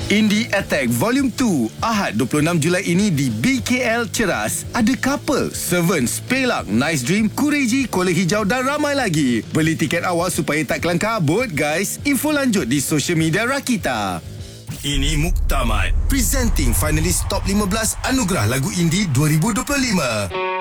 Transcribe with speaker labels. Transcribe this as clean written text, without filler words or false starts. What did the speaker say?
Speaker 1: Indie Attack Volume 2 Ahad 26 Julai ini di BKL Ceras. Ada couple, Servants, Pelak, Nice Dream, Kureji, Kola Hijau dan ramai lagi. Beli tiket awal supaya tak kelang kabut guys. Info lanjut di social media Rakita. Ini Muktamad, presenting finalis top 15 Anugerah Lagu Indie 2025.